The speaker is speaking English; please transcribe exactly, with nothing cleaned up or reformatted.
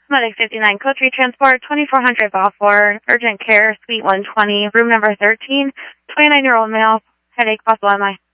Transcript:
Medic fifty-nine, code three transport, twenty-four hundred Balfour, urgent care, suite one twenty, room number thirteen, twenty-nine-year-old male, headache, possible M I.